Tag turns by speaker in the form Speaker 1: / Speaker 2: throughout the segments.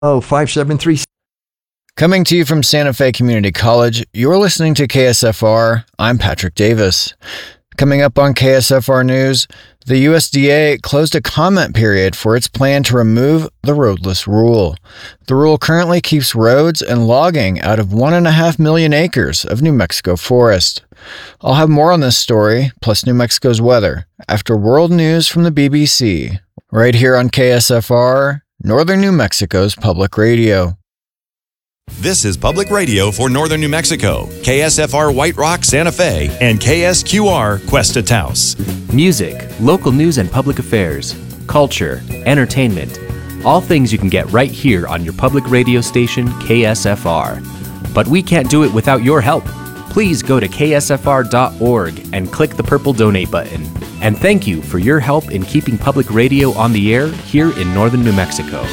Speaker 1: 573.
Speaker 2: Coming to you from Santa Fe Community College, you're listening to KSFR. I'm Patrick Davis. Coming up on KSFR News, the USDA closed a comment period for its plan to remove the roadless rule. The rule currently keeps roads and logging out of 1.5 million acres of New Mexico forest. I'll have more on this story, plus New Mexico's weather, after world news from the BBC, right here on KSFR, Northern New Mexico's public radio.
Speaker 3: This is Public Radio for Northern New Mexico, KSFR White Rock, Santa Fe, and KSQR Cuesta Taos.
Speaker 4: Music, local news and public affairs, culture, entertainment, all things you can get right here on your public radio station, KSFR. But we can't do it without your help. Please go to ksfr.org and click the purple donate button. And thank you for your help in keeping public radio on the air here in Northern New Mexico.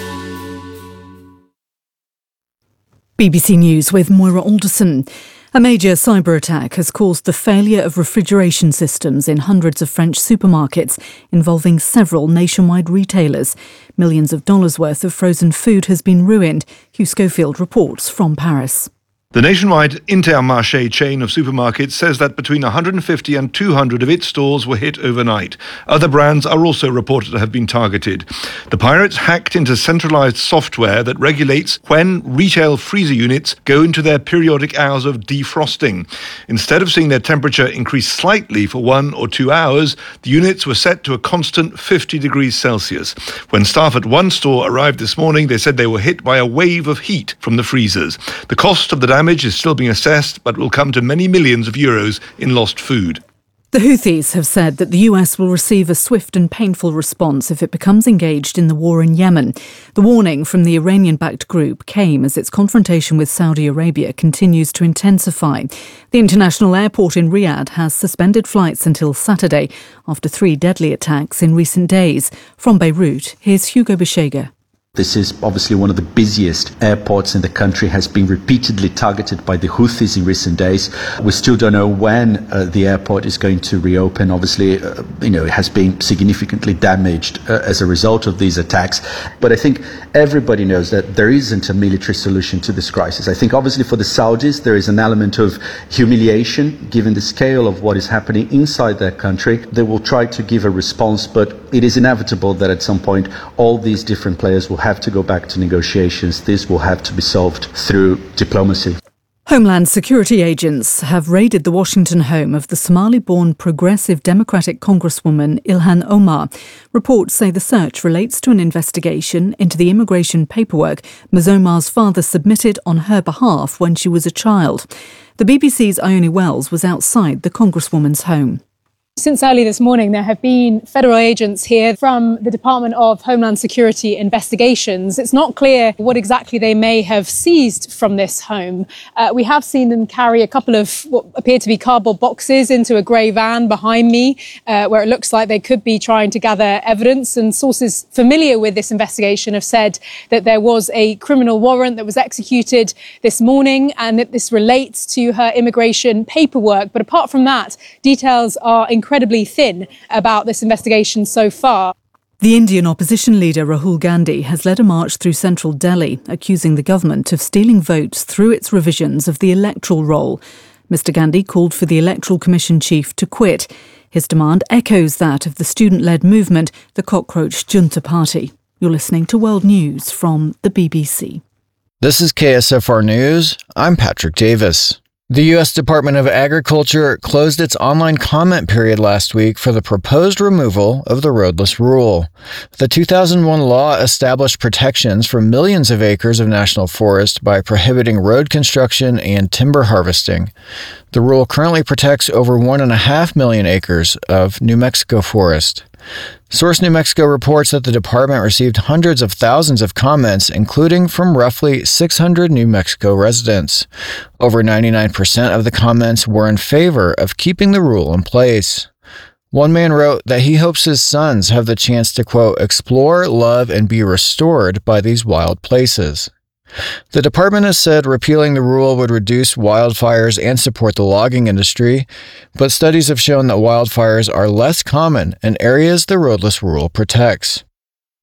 Speaker 5: BBC News with Moira Alderson. A major cyber attack has caused the failure of refrigeration systems in hundreds of French supermarkets, involving several nationwide retailers. Millions of dollars worth of frozen food has been ruined. Hugh Schofield reports from Paris.
Speaker 6: The nationwide Intermarché chain of supermarkets says that between 150 and 200 of its stores were hit overnight. Other brands are also reported to have been targeted. The pirates hacked into centralized software that regulates when retail freezer units go into their periodic hours of defrosting. Instead of seeing their temperature increase slightly for 1 or 2 hours, the units were set to a constant 50 degrees Celsius. When staff at one store arrived this morning, they said they were hit by a wave of heat from the freezers. The cost of the damage is still being assessed, but will come to many millions of euros in lost food.
Speaker 5: The Houthis have said that the US will receive a swift and painful response if it becomes engaged in the war in Yemen. The warning from the Iranian-backed group came as its confrontation with Saudi Arabia continues to intensify. The international airport in Riyadh has suspended flights until Saturday after 3 deadly attacks in recent days. From Beirut, here's Hugo Beshega.
Speaker 7: This is obviously one of the busiest airports in the country, has been repeatedly targeted by the Houthis in recent days. We still don't know when the airport is going to reopen. Obviously, it has been significantly damaged as a result of these attacks. But I think everybody knows that there isn't a military solution to this crisis. I think obviously for the Saudis, there is an element of humiliation given the scale of what is happening inside their country. They will try to give a response, but it is inevitable that at some point all these different players will have to go back to negotiations. This will have to be solved through diplomacy.
Speaker 5: Homeland Security agents have raided the Washington home of the Somali-born Progressive Democratic Congresswoman Ilhan Omar. Reports say the search relates to an investigation into the immigration paperwork Ms. Omar's father submitted on her behalf when she was a child. The BBC's Ione Wells was outside the Congresswoman's home.
Speaker 8: Since early this morning, there have been federal agents here from the Department of Homeland Security investigations. It's not clear what exactly they may have seized from this home. We have seen them carry a couple of what appear to be cardboard boxes into a grey van behind me, where it looks like they could be trying to gather evidence. And sources familiar with this investigation have said that there was a criminal warrant that was executed this morning and that this relates to her immigration paperwork. But apart from that, details are incredibly thin about this investigation so far.
Speaker 5: The Indian opposition leader Rahul Gandhi has led a march through central Delhi, accusing the government of stealing votes through its revisions of the electoral roll. Mr. Gandhi called for the Electoral Commission chief to quit. His demand echoes that of the student-led movement, the Cockroach Junta Party. You're listening to World News from the BBC.
Speaker 2: This is KSFR News. I'm Patrick Davis. The U.S. Department of Agriculture closed its online comment period last week for the proposed removal of the roadless rule. The 2001 law established protections for millions of acres of national forest by prohibiting road construction and timber harvesting. The rule currently protects over 1.5 million acres of New Mexico forest. Source New Mexico reports that the department received hundreds of thousands of comments, including from roughly 600 New Mexico residents. Over 99% of the comments were in favor of keeping the rule in place. One man wrote that he hopes his sons have the chance to, quote, explore, love, and be restored by these wild places. The department has said repealing the rule would reduce wildfires and support the logging industry, but studies have shown that wildfires are less common in areas the roadless rule protects.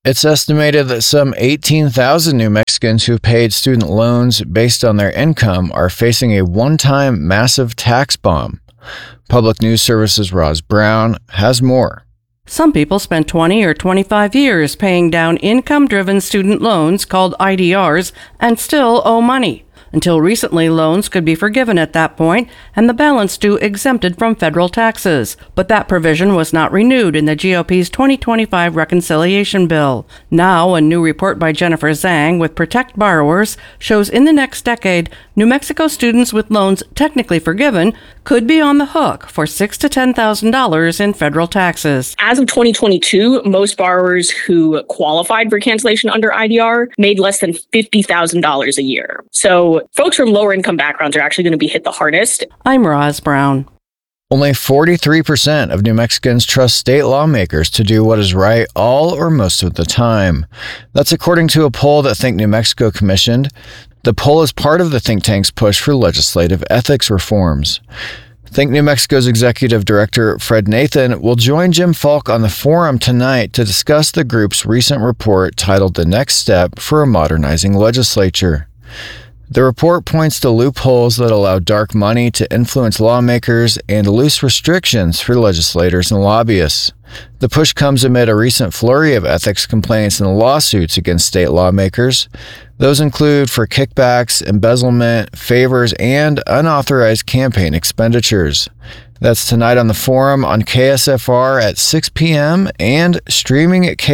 Speaker 2: It's estimated that some 18,000 New Mexicans who paid student loans based on their income are facing a one-time massive tax bomb. Public News Service's Roz Brown has more.
Speaker 1: Some people spend 20 or 25 years paying down income-driven student loans called IDRs and still owe money. Until recently, loans could be forgiven at that point and the balance due exempted from federal taxes. But that provision was not renewed in the GOP's 2025 reconciliation bill. Now, a new report by Jennifer Zhang with Protect Borrowers shows in the next decade, New Mexico students with loans technically forgiven could be on the hook for $6,000 to $10,000 in federal taxes.
Speaker 9: As of 2022, most borrowers who qualified for cancellation under IDR made less than $50,000 a year. So folks from lower income backgrounds are actually going to be hit the hardest.
Speaker 1: I'm Roz Brown.
Speaker 2: Only 43% of New Mexicans trust state lawmakers to do what is right all or most of the time. That's according to a poll that Think New Mexico commissioned. The poll is part of the think tank's push for legislative ethics reforms. Think New Mexico's executive director, Fred Nathan, will join Jim Falk on the forum tonight to discuss the group's recent report titled The Next Step for a Modernizing Legislature. The report points to loopholes that allow dark money to influence lawmakers and loose restrictions for legislators and lobbyists. The push comes amid a recent flurry of ethics complaints and lawsuits against state lawmakers. Those include for kickbacks, embezzlement, favors, and unauthorized campaign expenditures. That's tonight on the forum on KSFR at 6 p.m. and streaming at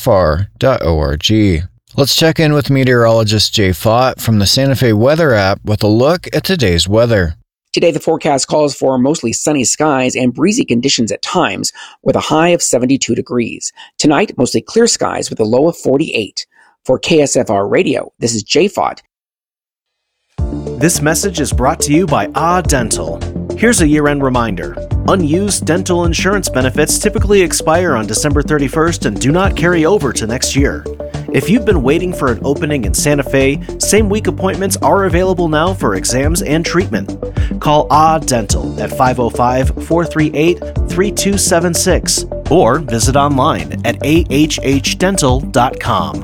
Speaker 2: ksfr.org. Let's check in with meteorologist Jay Fott from the Santa Fe Weather app with a look at today's weather.
Speaker 10: Today, the forecast calls for mostly sunny skies and breezy conditions at times, with a high of 72 degrees. Tonight, mostly clear skies with a low of 48. For KSFR Radio, this is Jay Fott.
Speaker 11: This message is brought to you by Dental. Here's a year-end reminder. Unused dental insurance benefits typically expire on December 31st and do not carry over to next year. If you've been waiting for an opening in Santa Fe, same-week appointments are available now for exams and treatment. Call Dental at 505-438-3276 or visit online at ahhdental.com.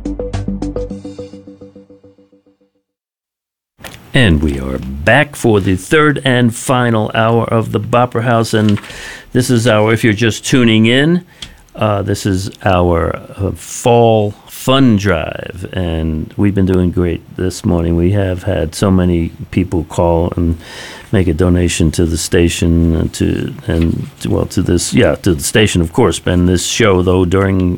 Speaker 12: And we are back for the third and final hour of the Bopper House. And this is if you're just tuning in, this is our fall fund drive. And we've been doing great this morning. We have had so many people call and make a donation to the station, to the station, of course. And this show, though, during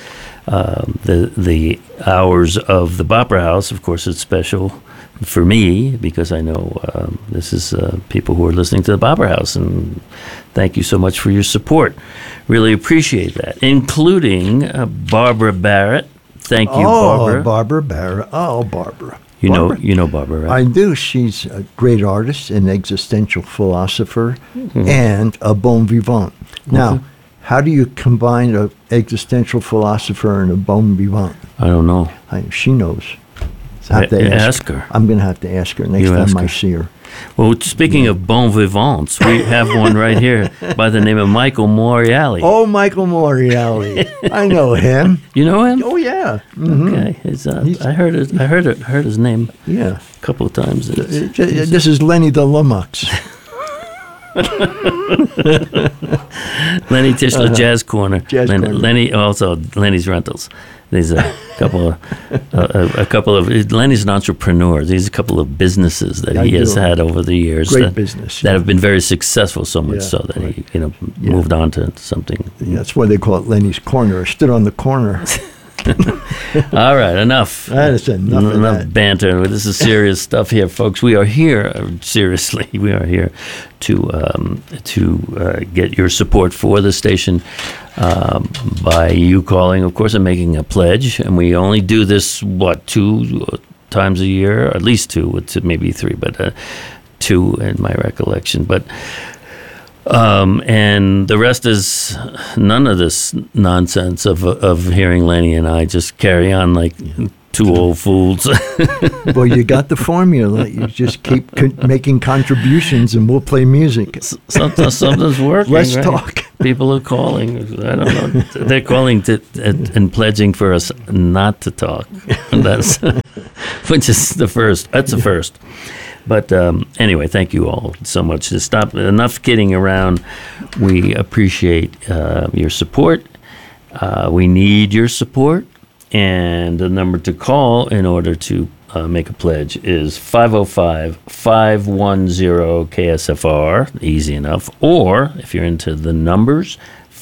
Speaker 12: the hours of the Bopper House, of course, it's special for me, because I know this is people who are listening to the Bopper House, and thank you so much for your support. Really appreciate that, including Barbara Barrett. Thank you, Barbara.
Speaker 13: Barbara Barrett. Oh, Barbara.
Speaker 12: You know Barbara, right?
Speaker 13: I do. She's a great artist, an existential philosopher, and a bon vivant. Now, how do you combine an existential philosopher and a bon vivant?
Speaker 12: I don't know.
Speaker 13: She knows.
Speaker 12: Ask her.
Speaker 13: I'm going to have to ask her next time I see her.
Speaker 12: Well, speaking of bon vivants, we have one right here by the name of Michael Moriali.
Speaker 13: Oh, Michael Moriali. I know him.
Speaker 12: You know him?
Speaker 13: Oh, yeah.
Speaker 12: Okay. I heard his name a couple of times.
Speaker 13: This is Lenny the Lumux.
Speaker 12: Lenny Tischler Jazz Corner. Lenny, also Lenny's Rentals. There's a couple of Lenny's an entrepreneur. There's a couple of businesses that he has had over the years.
Speaker 13: Great business.
Speaker 12: That have been very successful, so much so that he moved on to something.
Speaker 13: Yeah, that's why they call it Lenny's Corner. I stood on the corner.
Speaker 12: All right, enough.
Speaker 13: That's enough
Speaker 12: banter. This is serious stuff here, folks. We are here, seriously, we are here to get your support for the station by you calling, of course, and making a pledge. And we only do this, 2 times a year? At least 2, maybe 3, but 2 in my recollection. But and the rest is none of this nonsense of hearing Lenny and I just carry on like two old fools.
Speaker 13: Well, you got the formula. You just keep making contributions, and we'll play music.
Speaker 12: Something's working.
Speaker 13: Let's
Speaker 12: right?
Speaker 13: talk.
Speaker 12: People are calling. I don't know. They're calling and pledging for us not to talk. That's which is the first. That's the first. But anyway, thank you all so much. To stop enough kidding around. We appreciate your support. We need your support. And the number to call in order to make a pledge is 505-510-KSFR, easy enough. Or, if you're into the numbers,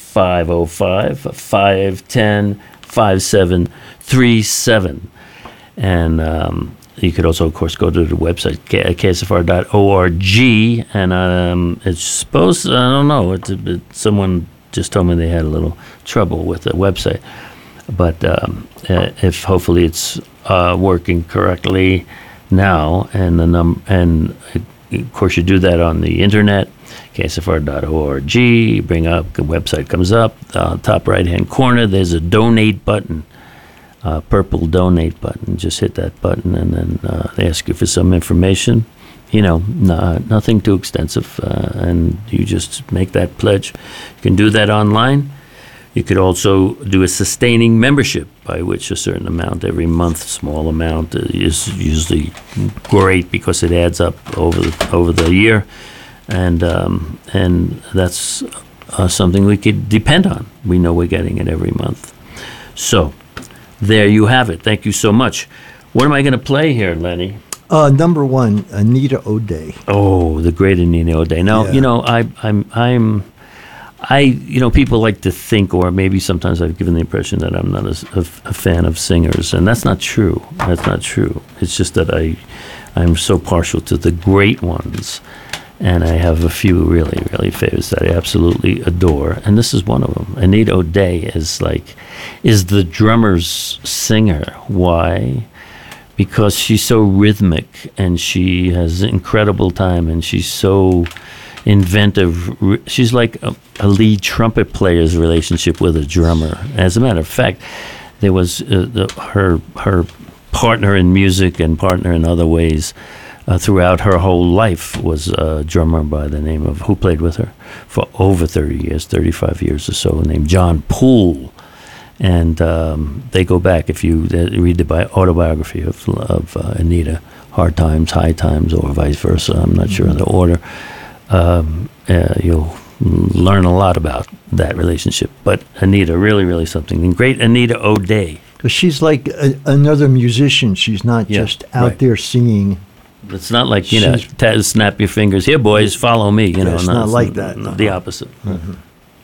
Speaker 12: 505-510-5737. And you could also, of course, go to the website, ksfr.org. And it's supposed, I don't know, someone just told me they had a little trouble with the website. But if hopefully it's working correctly now, and of course you do that on the internet, ksfr.org. You bring up the website comes up, top right hand corner. There's a donate button, purple donate button. Just hit that button, and then they ask you for some information. Nothing too extensive, and you just make that pledge. You can do that online. You could also do a sustaining membership, by which a certain amount every month, small amount, is usually great because it adds up over the year, and that's something we could depend on. We know we're getting it every month. So there you have it. Thank you so much. What am I going to play here, Lenny?
Speaker 13: Number one, Anita O'Day.
Speaker 12: Oh, the great Anita O'Day. Now, people like to think, or maybe sometimes I've given the impression that I'm not a fan of singers, and that's not true. That's not true. It's just that I'm so partial to the great ones, and I have a few really, really favorites that I absolutely adore, and this is one of them. Anita O'Day is the drummer's singer. Why? Because she's so rhythmic, and she has incredible time, and she's so inventive. She's like a lead trumpet player's relationship with a drummer. As a matter of fact, there was her partner in music and partner in other ways throughout her whole life was a drummer by the name of, who played with her for over 30 years, 35 years or so, named John Poole. And they go back, if you read the autobiography of Anita, Hard Times, High Times, or vice versa, I'm not sure of the order, you'll learn a lot about that relationship. But Anita, really, really something. And great Anita O'Day.
Speaker 13: Because she's like another musician. She's not just out there singing.
Speaker 12: It's not like, snap your fingers. Here, boys, follow me.
Speaker 13: It's not like that.
Speaker 12: The opposite.
Speaker 13: Mm-hmm.